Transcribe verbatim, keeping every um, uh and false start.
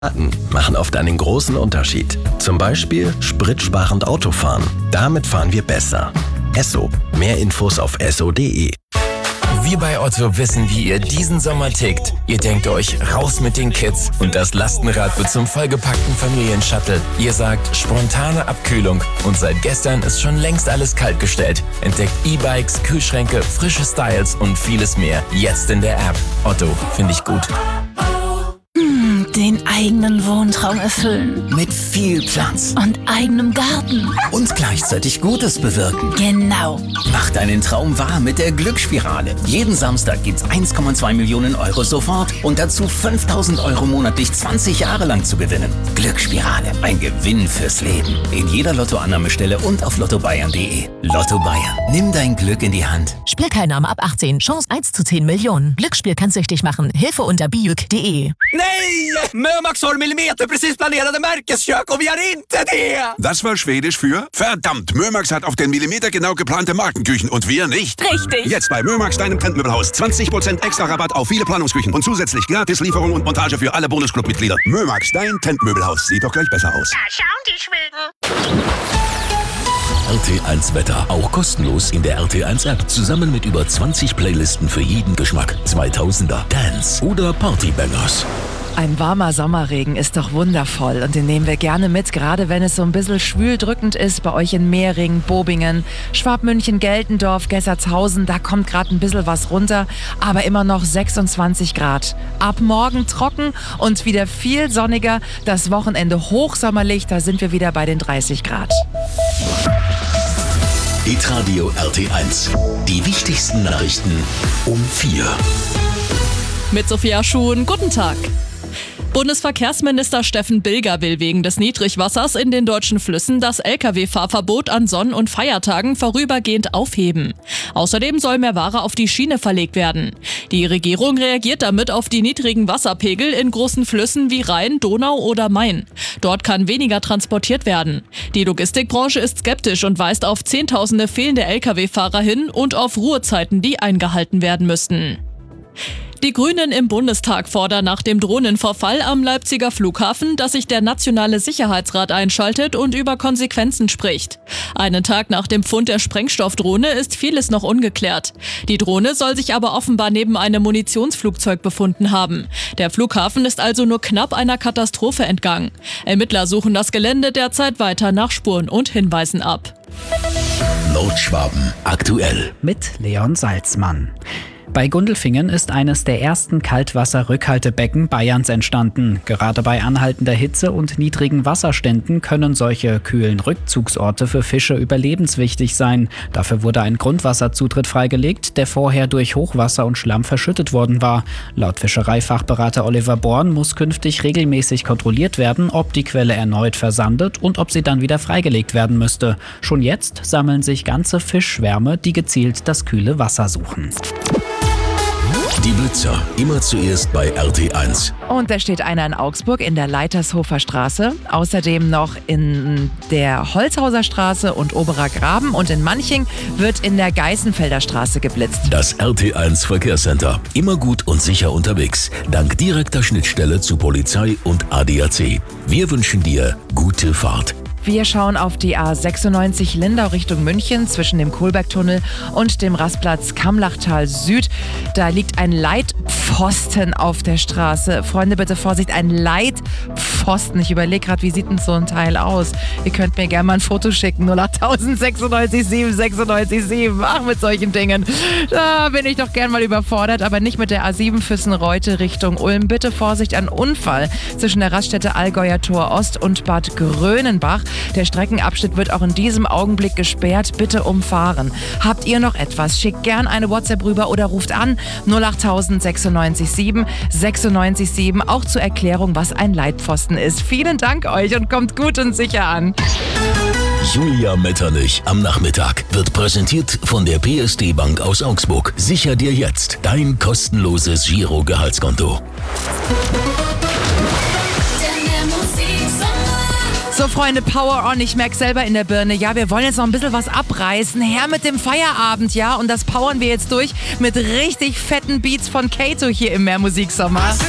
Daten machen oft einen großen Unterschied. Zum Beispiel spritsparend Autofahren. Damit fahren wir besser. Esso. Mehr Infos auf esso punkt de. Wir bei Otto wissen, wie ihr diesen Sommer tickt. Ihr denkt euch, raus mit den Kids und das Lastenrad wird zum vollgepackten Familienshuttle. Ihr sagt, spontane Abkühlung und seit gestern ist schon längst alles kaltgestellt. Entdeckt E-Bikes, Kühlschränke, frische Styles und vieles mehr. Jetzt in der App. Otto, finde ich gut. Den eigenen Wohntraum erfüllen. Mit viel Platz. Und eigenem Garten. Und gleichzeitig Gutes bewirken. Genau. Mach deinen Traum wahr mit der Glücksspirale. Jeden Samstag gibt's eins Komma zwei Millionen Euro sofort und dazu fünftausend Euro monatlich zwanzig Jahre lang zu gewinnen. Glücksspirale. Ein Gewinn fürs Leben. In jeder Lottoannahmestelle und auf lotto bayern punkt de. Lotto Bayern. Nimm dein Glück in die Hand. Spielteilnahme ab achtzehn. Chance eins zu zehn Millionen. Glücksspiel kann süchtig machen. Hilfe unter biuk punkt de. Nej! Mömax har millimeter precis planerade märkeskök och vi har inte det! Das war Schwedisch für verdammt. Mömax hat auf den Millimeter genau geplante Markenküchen und wir nicht. Richtig. Jetzt bei Mömax, deinem Trendmöbelhaus. zwanzig Prozent extra Rabatt auf viele Planungsküchen und zusätzlich Gratislieferung und Montage für alle Bonusclub-Mitglieder. Mömax, dein Trendmöbelhaus. Sieht doch gleich besser aus. Da schauen die Schweden. R T eins Wetter, auch kostenlos in der R T eins App, zusammen mit über zwanzig Playlisten für jeden Geschmack. zweitausender, Dance oder Partybangers. Ein warmer Sommerregen ist doch wundervoll und den nehmen wir gerne mit, gerade wenn es so ein bisschen schwül drückend ist bei euch in Mehring, Bobingen, Schwabmünchen, Geltendorf, Gessertshausen. Da kommt gerade ein bisschen was runter, aber immer noch sechsundzwanzig Grad. Ab morgen trocken und wieder viel sonniger. Das Wochenende hochsommerlich, da sind wir wieder bei den dreißig Grad. Hitradio R T eins. Die wichtigsten Nachrichten um vier. Mit Sophia Schuhn, guten Tag. Bundesverkehrsminister Steffen Bilger will wegen des Niedrigwassers in den deutschen Flüssen das L K W-Fahrverbot an Sonn- und Feiertagen vorübergehend aufheben. Außerdem soll mehr Ware auf die Schiene verlegt werden. Die Regierung reagiert damit auf die niedrigen Wasserpegel in großen Flüssen wie Rhein, Donau oder Main. Dort kann weniger transportiert werden. Die Logistikbranche ist skeptisch und weist auf Zehntausende fehlende L K W-Fahrer hin und auf Ruhezeiten, die eingehalten werden müssten. Die Grünen im Bundestag fordern nach dem Drohnenvorfall am Leipziger Flughafen, dass sich der Nationale Sicherheitsrat einschaltet und über Konsequenzen spricht. Einen Tag nach dem Fund der Sprengstoffdrohne ist vieles noch ungeklärt. Die Drohne soll sich aber offenbar neben einem Munitionsflugzeug befunden haben. Der Flughafen ist also nur knapp einer Katastrophe entgangen. Ermittler suchen das Gelände derzeit weiter nach Spuren und Hinweisen ab. Nordschwaben aktuell. Mit Leon Salzmann. Bei Gundelfingen ist eines der ersten Kaltwasserrückhaltebecken Bayerns entstanden. Gerade bei anhaltender Hitze und niedrigen Wasserständen können solche kühlen Rückzugsorte für Fische überlebenswichtig sein. Dafür wurde ein Grundwasserzutritt freigelegt, der vorher durch Hochwasser und Schlamm verschüttet worden war. Laut Fischereifachberater Oliver Born muss künftig regelmäßig kontrolliert werden, ob die Quelle erneut versandet und ob sie dann wieder freigelegt werden müsste. Schon jetzt sammeln sich ganze Fischschwärme, die gezielt das kühle Wasser suchen. Die Blitzer, immer zuerst bei R T eins. Und da steht einer in Augsburg in der Leitershofer Straße, außerdem noch in der Holzhauser Straße und Oberer Graben und in Manching wird in der Geißenfelder Straße geblitzt. Das R T eins Verkehrscenter, immer gut und sicher unterwegs, dank direkter Schnittstelle zu Polizei und A D A C. Wir wünschen dir gute Fahrt. Wir schauen auf die A sechsundneunzig Lindau Richtung München zwischen dem Kohlbergtunnel und dem Rastplatz Kamlachtal Süd. Da liegt ein Leitpfosten auf der Straße. Freunde, bitte Vorsicht, ein Leitpfosten. Ich überlege gerade, wie sieht denn so ein Teil aus? Ihr könnt mir gerne mal ein Foto schicken. null acht sechsundneunzig sieben sechsundneunzig sieben. Ach, mit solchen Dingen. Da bin ich doch gern mal überfordert, aber nicht mit der A sieben Füssen-Reute Richtung Ulm. Bitte Vorsicht, ein Unfall zwischen der Raststätte Allgäuer Tor Ost und Bad Grönenbach. Der Streckenabschnitt wird auch in diesem Augenblick gesperrt. Bitte umfahren. Habt ihr noch etwas? Schickt gern eine WhatsApp rüber oder ruft an null acht sechsundneunzig sieben sechsundneunzig sieben. Auch zur Erklärung, was ein Leitpfosten ist. Vielen Dank euch und kommt gut und sicher an. Julia Metternich am Nachmittag wird präsentiert von der P S D Bank aus Augsburg. Sicher dir jetzt dein kostenloses Giro-Gehaltskonto. So Freunde, Power on, ich merke selber in der Birne, ja, wir wollen jetzt noch ein bisschen was abreißen. Her mit dem Feierabend, ja, und das powern wir jetzt durch mit richtig fetten Beats von Kato hier im Mehrmusiksommer.